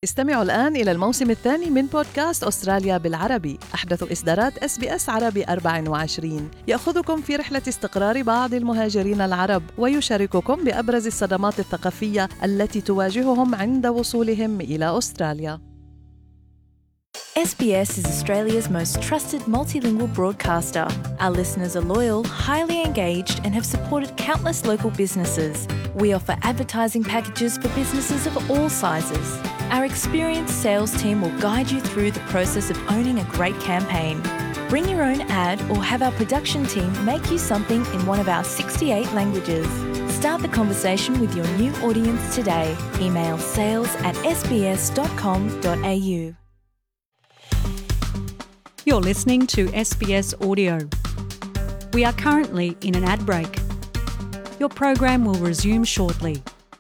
استمعوا الآن إلى الموسم الثاني من بودكاست أستراليا بالعربي، أحدث إصدارات SBS عربي 24، يأخذكم في رحلة استقرار بعض المهاجرين العرب ويشارككم بأبرز الصدمات الثقافية التي تواجههم عند وصولهم إلى أستراليا. SBS is Australia's most trusted multilingual broadcaster. Our listeners are loyal, highly engaged, and have supported countless local businesses. We offer advertising packages for businesses of all sizes. Our experienced sales team will guide you through the process of owning a great campaign. Bring your own ad or have our production team make you something in one of our 68 languages. Start the conversation with your new audience today. Email sales@sbs.com.au. You're listening to SBS Audio. We are currently in an ad break. Your program will resume shortly.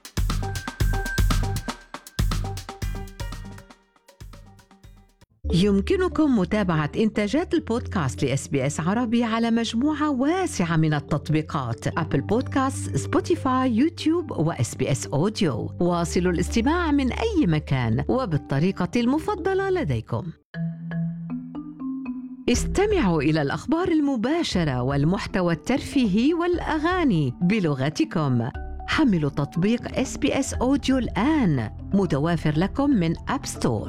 يمكنكم متابعة إنتاجات البودكاست لإس عربي على مجموعة واسعة من التطبيقات: أبل بودكاست، سبوتيفاي، يوتيوب وSBS أوديو. واصلوا الاستماع من أي مكان وبالطريقة المفضلة لديكم. استمعوا إلى الأخبار المباشرة والمحتوى الترفيهي والأغاني بلغتكم. حملوا تطبيق SBS أوديو الآن، متوافر لكم من أب ستور.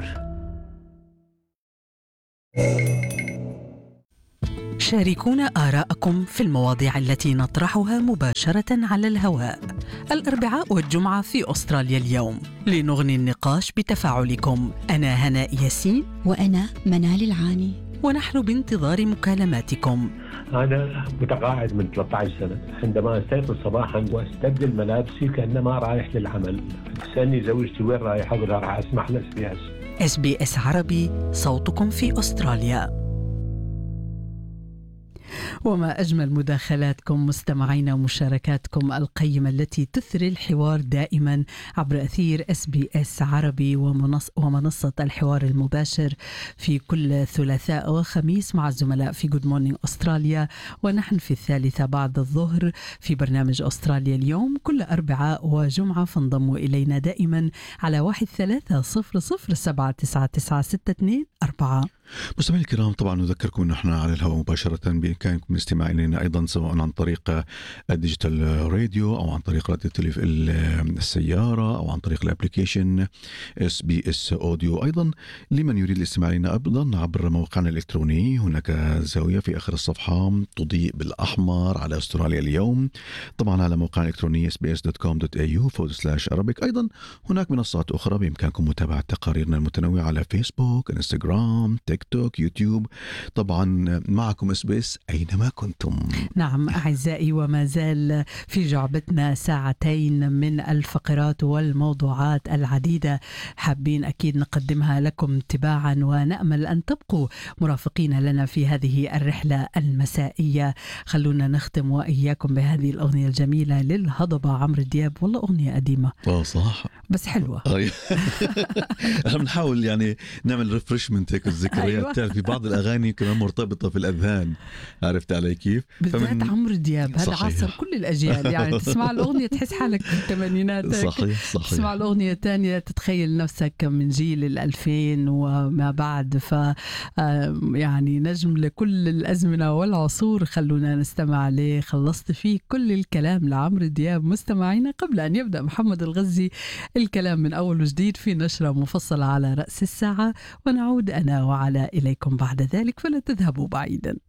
شاركونا آراءكم في المواضيع التي نطرحها مباشرة على الهواء الأربعاء والجمعة في أستراليا اليوم، لنغني النقاش بتفاعلكم. أنا هناء ياسين وأنا منال العاني، ونحن بانتظار مكالماتكم. أنا متقاعد من 13 سنة. عندما أستيقظ صباحا وأستبدل ملابسي كأنما رايح للعمل، تسألني زوجتي وين رايح؟ أقول لها راح أسمع SBS عربي، صوتكم في أستراليا. وما أجمل مداخلاتكم مستمعينا ومشاركاتكم القيمة التي تثري الحوار دائما عبر أثير SBS عربي ومنصة الحوار المباشر في كل ثلاثاء وخميس مع الزملاء في Good Morning أستراليا، ونحن في 3 بعد الظهر في برنامج أستراليا اليوم كل أربعاء وجمعة. فانضموا إلينا دائما على 130079996224. مستمعينا الكرام، طبعا نذكركم أن احنا على الهواء مباشرة بإمكانكم الاستماع إلينا أيضا سواء عن طريق الديجيتال راديو أو عن طريق راديو السيارة أو عن طريق الابليكيشن SBS أوديو. أيضا لمن يريد الاستماع إلينا أيضا عبر موقعنا الإلكتروني، هناك زاوية في آخر الصفحة تضيء بالأحمر على أستراليا اليوم، طبعا على موقعنا الإلكتروني sbs.com.au/Arabic. أيضا هناك منصات أخرى بإمكانكم متابعة تقاريرنا المتنوعة على فيسبوك، انستغرام، تيك توك، يوتيوب. طبعا معكم SBS أينما كنتم. نعم أعزائي، وما زال في جعبتنا ساعتين من الفقرات والموضوعات العديدة حابين أكيد نقدمها لكم تباعا، ونأمل أن تبقوا مرافقين لنا في هذه الرحلة المسائية. خلونا نختم وإياكم بهذه الأغنية الجميلة للهضبة عمرو دياب. والله أغنية قديمة صح بس حلوة. احنا بنحاول يعني نعمل ريفرشمنت هيك الذكريات. أيوة. تعرف في بعض الأغاني كمان مرتبطة في الأذهان، عرفت علي كيف؟ بالذات عمرو دياب هذا عاصر كل الأجيال، يعني تسمع الأغنية تحس حالك في الثمانينات. صحيح. تسمع الأغنية تانية تتخيل نفسك من جيل 2000 وما بعد. يعني نجم لكل الأزمنة والعصور. خلونا نستمع عليه. خلصت فيه كل الكلام لعمرو دياب مستمعينا، قبل أن يبدأ محمد الغزي الكلام من أول وجديد في نشرة مفصلة على رأس الساعة، ونعود أنا وعلى إليكم بعد ذلك، فلا تذهبوا بعيدا.